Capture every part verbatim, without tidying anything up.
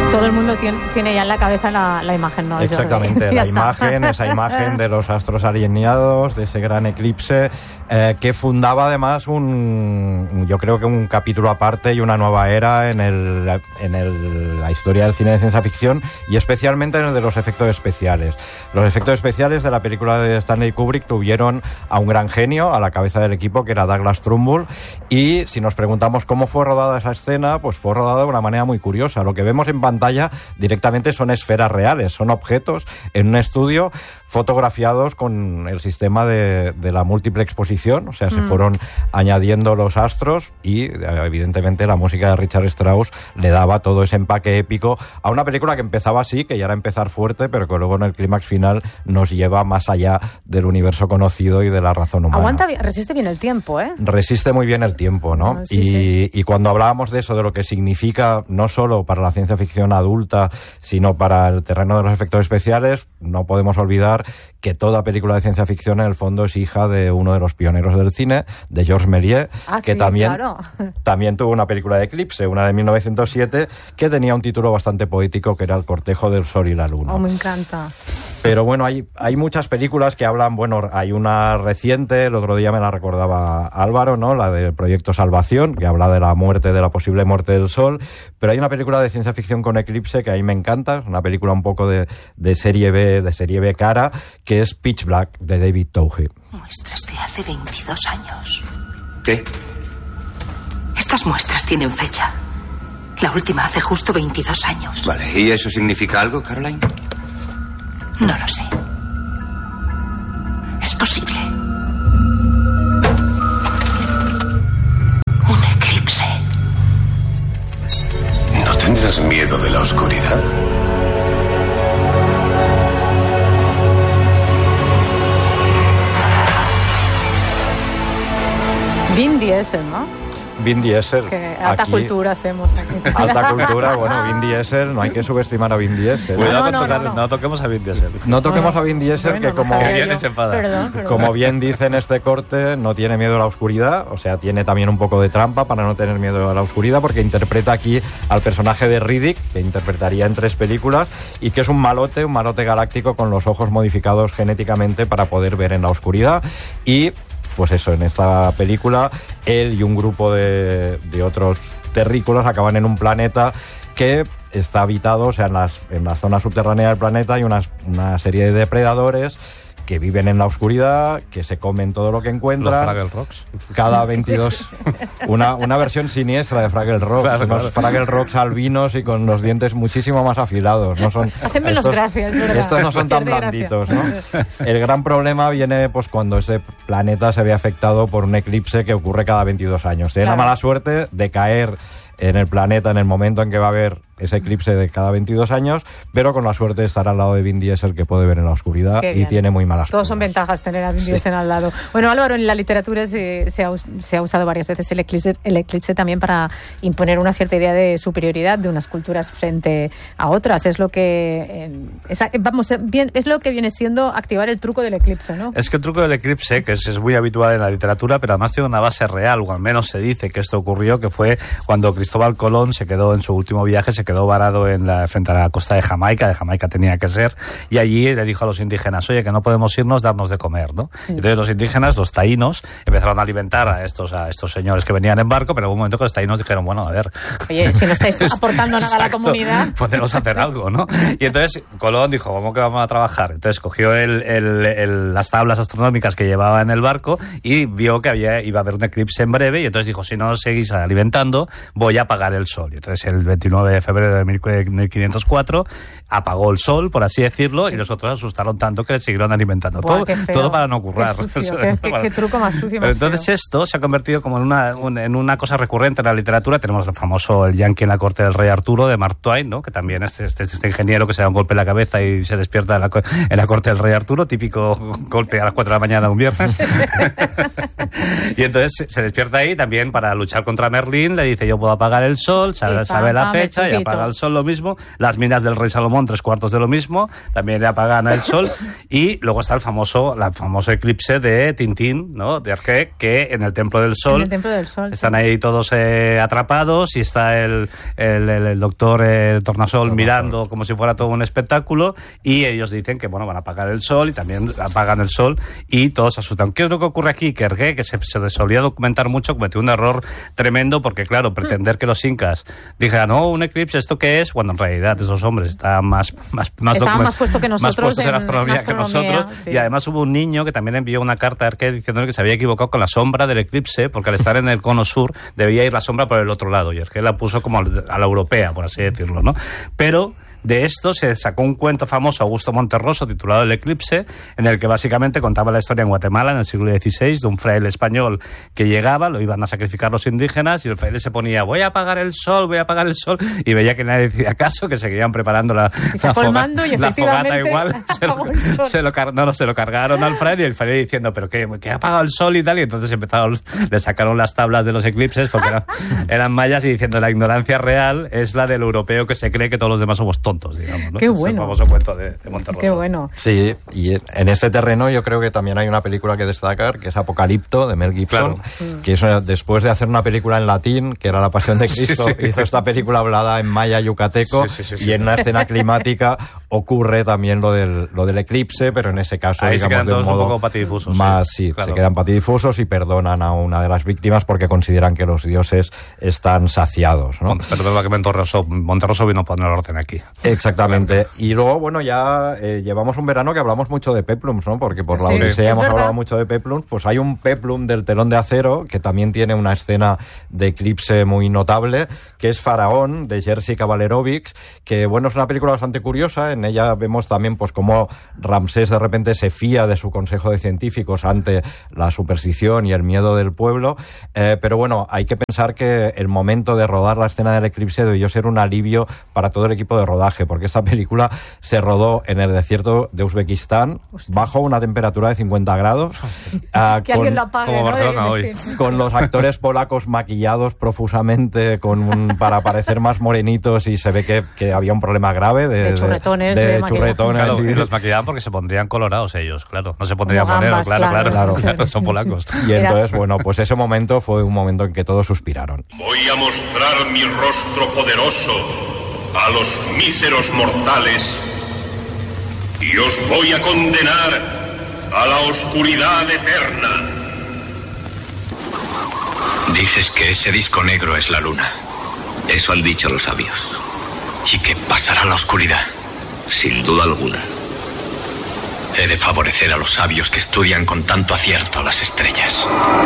Todo el mundo tiene, tiene ya en la cabeza la, la imagen, ¿no? Exactamente, la imagen, esa imagen de los astros alineados, de ese gran eclipse, eh, que fundaba además un, yo creo que un capítulo aparte y una nueva era en, el, en el, la historia del cine de ciencia ficción, y especialmente en el de los efectos especiales. Los efectos especiales de la película de Stanley Kubrick tuvieron a un gran genio a la cabeza del equipo, que era Douglas Trumbull, y si nos preguntamos cómo fue rodada esa escena, pues fue rodada de una manera muy curiosa. Lo que vemos en pantalla directamente son esferas reales, son objetos en un estudio fotografiados con el sistema de, de la múltiple exposición, o sea, mm. se fueron añadiendo los astros y evidentemente la música de Richard Strauss le daba todo ese empaque épico a una película que empezaba así, que ya era empezar fuerte, pero que luego en el clímax final nos lleva más allá del universo conocido y de la razón humana. Aguanta bien, resiste bien el tiempo, ¿eh? Resiste muy bien el tiempo, ¿no? No, sí, y, sí. y cuando hablábamos de eso, de lo que significa no solo para la ciencia ficción adulta, sino para el terreno de los efectos especiales, no podemos olvidar que toda película de ciencia ficción en el fondo es hija de uno de los pioneros del cine, de Georges Méliès, ah, que sí, también, claro. también tuvo una película de Eclipse, una de mil novecientos siete, que tenía un título bastante poético, que era El cortejo del sol y la luna. Oh, me encanta. Pero bueno, hay, hay muchas películas que hablan, bueno, hay una reciente, el otro día me la recordaba Álvaro, ¿no? La del Proyecto Salvación, que habla de la muerte, de la posible muerte del sol, pero hay una película de ciencia ficción con Eclipse que a mí me encanta, es una película un poco de, de serie B, de serie B cara, que es Pitch Black, de David Twohy. Muestras de hace veintidós años. ¿Qué? Estas muestras tienen fecha. La última hace justo veintidós años. Vale, ¿y eso significa algo, Caroline? No lo sé. Es posible. Un eclipse. ¿No tendrás miedo de la oscuridad? Vin Diesel, ¿no? Vin Diesel. Que alta aquí, cultura hacemos aquí. Alta cultura, bueno, Vin Diesel, no hay que subestimar a Vin Diesel. Cuidado no, con no, tocar, no, no. no toques a Vin Diesel. No toquemos Bueno, a Vin Diesel, bueno, que no como, sabía bien yo. se enfada. Perdón, perdón. como bien dice en este corte, no tiene miedo a la oscuridad, o sea, tiene también un poco de trampa para no tener miedo a la oscuridad, porque interpreta aquí al personaje de Riddick, que interpretaría en tres películas, y que es un malote, un malote galáctico con los ojos modificados genéticamente para poder ver en la oscuridad. Y pues eso, en esta película, él y un grupo de, de otros terrícolas acaban en un planeta que está habitado, o sea, en las, en la zona subterránea del planeta hay unas, una serie de depredadores que viven en la oscuridad, que se comen todo lo que encuentran. Los Fraggle Rocks. Cada veintidós... Una, una versión siniestra de Fraggle Rock. Claro, unos claro. Fraggle Rocks albinos y con los dientes muchísimo más afilados. No son, Hacen menos estos, gracia, es verdad. Estos no son tan Pierde blanditos, gracia. ¿no? El gran problema viene pues cuando ese planeta se ve afectado por un eclipse que ocurre cada veintidós años. Tiene Claro. la mala suerte de caer en el planeta en el momento en que va a haber ese eclipse de cada veintidós años, pero con la suerte de estar al lado de Vin Diesel, que puede ver en la oscuridad. Qué y bien. tiene muy malas Todos son curvas. ventajas tener a Vin Sí. Diesel al lado. Bueno, Álvaro, en la literatura se, se, ha, us- se ha usado varias veces el eclipse, el eclipse también para imponer una cierta idea de superioridad de unas culturas frente a otras. Es lo que eh, es, vamos, bien, es lo que viene siendo activar el truco del eclipse, ¿no? Es que el truco del eclipse, que es, es muy habitual en la literatura, pero además tiene una base real, o al menos se dice que esto ocurrió, que fue cuando Cristóbal Colón se quedó en su último viaje, se quedó varado en la, frente a la costa de Jamaica, de Jamaica tenía que ser, y allí le dijo a los indígenas, oye, que no podemos irnos, darnos de comer, ¿no? Sí. Entonces los indígenas, los taínos, empezaron a alimentar a estos, a estos señores que venían en barco, pero en un momento que los taínos dijeron, bueno, a ver... Oye, si no estáis aportando nada a la Exacto, comunidad... podemos hacer algo, ¿no? Y entonces Colón dijo, ¿cómo que vamos a trabajar? Entonces cogió el, el, el, las tablas astronómicas que llevaba en el barco y vio que había, iba a haber un eclipse en breve, y entonces dijo, si no os seguís alimentando, voy a apagar el sol. Y entonces el veintinueve de febrero de mil quinientos cuatro apagó el sol, por así decirlo, y los otros asustaron tanto que le siguieron alimentando. Buah, todo, qué feo. todo para no currar. Qué sucio, qué- qué- qué truco más sucio y más Pero entonces feo. esto se ha convertido como en una, un- en una cosa recurrente en la literatura. Tenemos el famoso El Yankee en la corte del rey Arturo, de Mark Twain, ¿no? Que también es este, este ingeniero que se da un golpe en la cabeza y se despierta en la, co- en la corte del rey Arturo, típico golpe a las cuatro de la mañana un viernes. Y entonces se despierta ahí también para luchar contra Merlín, le dice, yo puedo apagar el sol, sabe, sabe la fecha y apaga el sol lo mismo. Las minas del Rey Salomón, tres cuartos de lo mismo, también le apagan el sol. Y luego está el famoso, la famoso eclipse de Tintín, ¿no? De Hergé, que en el Templo del Sol, en el Templo del Sol están sí. ahí todos eh, atrapados y está el, el, el, el doctor eh, Tornasol no, mirando no. como si fuera todo un espectáculo, y ellos dicen que bueno, van a apagar el sol y también apagan el sol y todos se asustan. ¿Qué es lo que ocurre aquí? Que Hergé, que se, se solía documentar mucho, cometió un error tremendo porque claro, pretender que los incas dijeran, no, un eclipse, ¿esto qué es? Bueno, en realidad esos hombres estaban más más más, estaban más puestos que nosotros, más puestos en, en astronomía, astronomía que nosotros, sí. Y además hubo un niño que también envió una carta a Hergé diciéndole que se había equivocado con la sombra del eclipse, porque al estar en el cono sur debía ir la sombra por el otro lado, y Hergé la puso como a la europea, por así decirlo, ¿no? Pero de esto se sacó un cuento famoso, Augusto Monterroso, titulado El eclipse, en el que básicamente contaba la historia en Guatemala en el siglo dieciséis de un fraile español que llegaba, lo iban a sacrificar los indígenas, y el fraile se ponía, voy a apagar el sol, voy a apagar el sol, y veía que nadie decía caso, que seguían preparando la, la, foga, y la fogata igual, se lo, se, lo, no, no, se lo cargaron al fraile, y el fraile diciendo, pero que, que ha apagado el sol y tal, y entonces empezaron, le sacaron las tablas de los eclipses, porque eran, eran mayas, y diciendo, la ignorancia real es la del europeo que se cree que todos los demás somos tontos, digamos, ¿no? Qué bueno. Es el famoso cuento de, de Monterroso. Qué bueno. Sí, y en este terreno yo creo que también hay una película que destacar, que es Apocalipto, de Mel Gibson, claro. que es después de hacer una película en latín, que era La Pasión de Cristo, sí, sí. hizo esta película hablada en maya yucateco, sí, sí, sí, sí. y en una escena climática ocurre también lo del, lo del eclipse, pero en ese caso, ahí digamos, se quedan de un todos modo un poco patidifusos. Más, sí, sí, claro. se quedan patidifusos y perdonan a una de las víctimas porque consideran que los dioses están saciados, ¿no? Perdón, que Monterroso, Monterroso vino a poner orden aquí. Exactamente. Y luego, bueno, ya eh, llevamos un verano que hablamos mucho de peplums, ¿no? Porque por la sí, Odisea hemos verdad. hablado mucho de peplums. Pues hay un peplum del Telón de Acero que también tiene una escena de eclipse muy notable, que es Faraón, de Jerzy Kavallerovics, que, bueno, es una película bastante curiosa. En ella vemos también, pues, cómo Ramsés de repente se fía de su consejo de científicos ante la superstición y el miedo del pueblo. Eh, pero, bueno, hay que pensar que el momento de rodar la escena del eclipse debió ser un alivio para todo el equipo de rodaje, porque esta película se rodó en el desierto de Uzbekistán, Hostia. bajo una temperatura de cincuenta grados, uh, que con, alguien lo apague, como ¿no? Barcelona hoy. con los actores polacos maquillados profusamente con un, para parecer más morenitos, y se ve que, que había un problema grave de, de churretones, de, de de churretones claro, y, y los maquillaban porque se pondrían colorados ellos, claro, no se pondrían morenos, claro, claro, claro, claro, claro, son polacos. Y entonces, bueno, pues ese momento fue un momento en que todos suspiraron. Voy a mostrar mi rostro poderoso a los míseros mortales y os voy a condenar a la oscuridad eterna. Dices que ese disco negro es la luna. Eso han dicho los sabios. ¿Y qué pasará a la oscuridad? Sin duda alguna. He de favorecer a los sabios que estudian con tanto acierto las estrellas.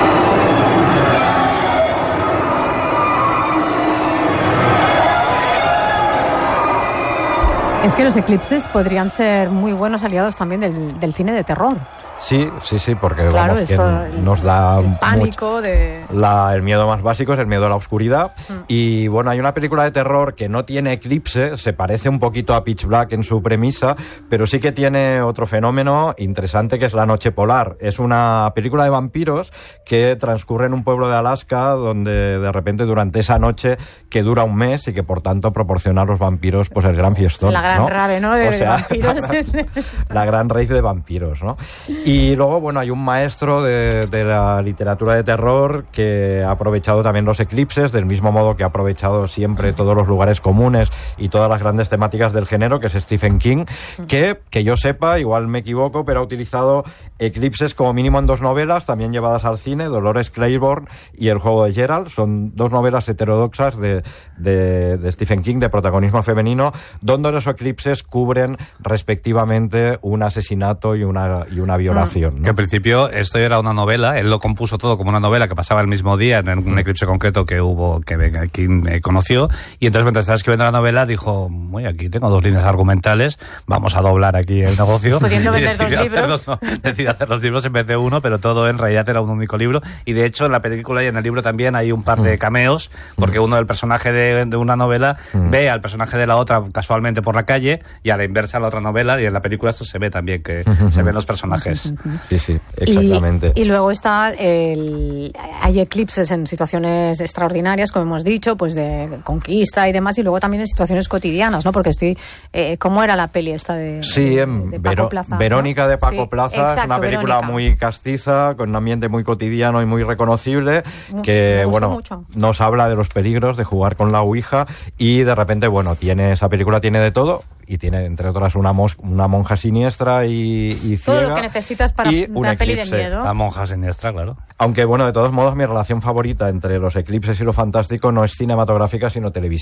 Es que los eclipses podrían ser muy buenos aliados también del, del cine de terror. Sí, sí, sí, porque claro, vamos, esto, que nos da el pánico mucho, de... la, el miedo más básico es el miedo a la oscuridad. Mm. Y bueno, hay una película de terror que no tiene eclipse, se parece un poquito a Pitch Black en su premisa, pero sí que tiene otro fenómeno interesante, que es La Noche Polar. Es una película de vampiros que transcurre en un pueblo de Alaska, donde de repente durante esa noche, que dura un mes y que por tanto proporciona a los vampiros pues el gran fiestón. La gran ¿no? rave, ¿no? De, o sea, vampiros. La gran, la gran rave de vampiros, ¿no? Y luego, bueno, hay un maestro de, de la literatura de terror que ha aprovechado también los eclipses, del mismo modo que ha aprovechado siempre todos los lugares comunes y todas las grandes temáticas del género, que es Stephen King, que, que yo sepa, igual me equivoco, pero ha utilizado eclipses como mínimo en dos novelas, también llevadas al cine, Dolores Claiborne y El juego de Geralt. Son dos novelas heterodoxas de, de, de Stephen King, de protagonismo femenino, donde los eclipses cubren respectivamente un asesinato y una, y una violación, ¿no? Que en principio esto era una novela, él lo compuso todo como una novela que pasaba el mismo día en un eclipse concreto que hubo, que King conoció, y entonces mientras estaba escribiendo la novela dijo, muy aquí tengo dos líneas argumentales, vamos a doblar aquí el negocio. Pudiendo vender dos libros. Dos, no, decidí hacer dos libros en vez de uno, pero todo en realidad era un único libro, y de hecho en la película y en el libro también hay un par de cameos, porque uno del personaje de, de una novela mm. ve al personaje de la otra casualmente por la calle, calle, y a la inversa la otra novela, y en la película esto se ve también, que uh-huh. se ven los personajes. Uh-huh. Sí, sí, exactamente. Y, y luego está, el, hay eclipses en situaciones extraordinarias, como hemos dicho, pues de conquista y demás, y luego también en situaciones cotidianas, ¿no? Porque estoy, eh, ¿cómo era la peli esta de, sí, de, de Paco Vero, Plaza? Verónica ¿no? de Paco sí, Plaza, exacto, es una película Verónica. muy castiza, con un ambiente muy cotidiano y muy reconocible, que, bueno, mucho. nos habla de los peligros de jugar con la Ouija, y de repente, bueno, tiene esa película tiene de todo, y tiene, entre otras, una, mos, una monja siniestra y, y ciega. Todo lo que necesitas para una peli de miedo. La monja siniestra, claro. Aunque, bueno, de todos modos, mi relación favorita entre los eclipses y lo fantástico no es cinematográfica, sino televisiva.